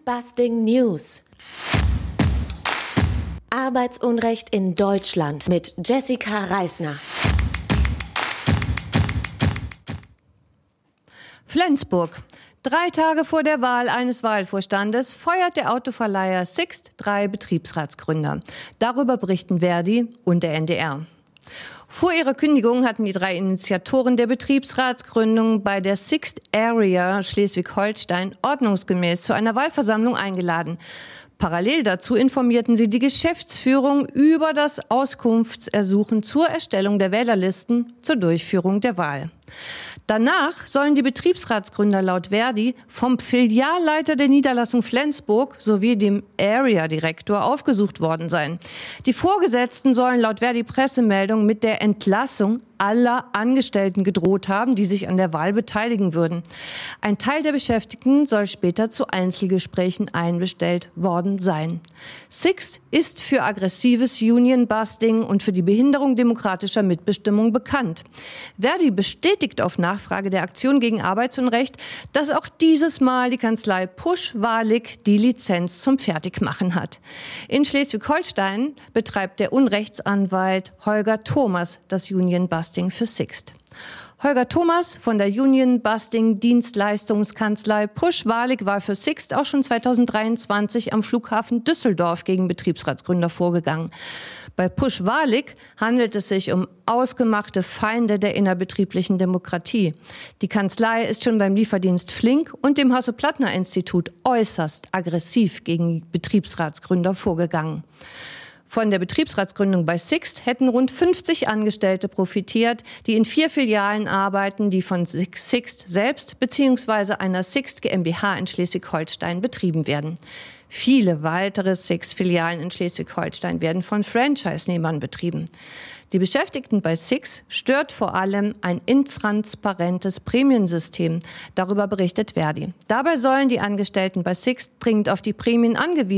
Busting News. Arbeitsunrecht in Deutschland mit Jessica Reisner. Flensburg. 3 Tage vor der Wahl eines Wahlvorstandes feuert der Autoverleiher Sixt 3 Betriebsratsgründer. Darüber berichten Verdi und der NDR. Vor ihrer Kündigung hatten die 3 Initiatoren der Betriebsratsgründung bei der Sixt Area Schleswig-Holstein ordnungsgemäß zu einer Wahlversammlung eingeladen. Parallel dazu informierten sie die Geschäftsführung über das Auskunftsersuchen zur Erstellung der Wählerlisten zur Durchführung der Wahl. Danach sollen die Betriebsratsgründer laut Verdi vom Filialleiter der Niederlassung Flensburg sowie dem Area-Direktor aufgesucht worden sein. Die Vorgesetzten sollen laut Verdi-Pressemeldung mit der Entlassung aller Angestellten gedroht haben, die sich an der Wahl beteiligen würden. Ein Teil der Beschäftigten soll später zu Einzelgesprächen einbestellt worden sein. Sixt ist für aggressives Union-Busting und für die Behinderung demokratischer Mitbestimmung bekannt. Verdi bestätigt auf Nachfrage der Aktion gegen Arbeitsunrecht, dass auch dieses Mal die Kanzlei Pusch-Wahrlich die Lizenz zum Fertigmachen hat. In Schleswig-Holstein betreibt der Unrechtsanwalt Holger Thomas das Union-Busting für Sixt. Holger Thomas von der Union-Busting-Dienstleistungskanzlei Pusch-Wahrlich war für Sixt auch schon 2023 am Flughafen Düsseldorf gegen Betriebsratsgründer vorgegangen. Bei Pusch-Wahrlich handelt es sich um ausgemachte Feinde der innerbetrieblichen Demokratie. Die Kanzlei ist schon beim Lieferdienst Flink und dem Hasso-Plattner-Institut äußerst aggressiv gegen Betriebsratsgründer vorgegangen. Von der Betriebsratsgründung bei Sixt hätten rund 50 Angestellte profitiert, die in 4 Filialen arbeiten, die von Sixt selbst bzw. einer Sixt GmbH in Schleswig-Holstein betrieben werden. Viele weitere Sixt-Filialen in Schleswig-Holstein werden von Franchise-Nehmern betrieben. Die Beschäftigten bei Sixt stört vor allem ein intransparentes Prämiensystem. Darüber berichtet Verdi. Dabei sollen die Angestellten bei Sixt dringend auf die Prämien angewiesen